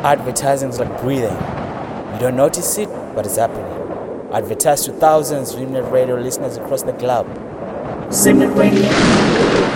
Advertising is like breathing. You don't notice it, but it's happening. Advertise to thousands of Zimnet Radio listeners across the globe. Zimnet Radio.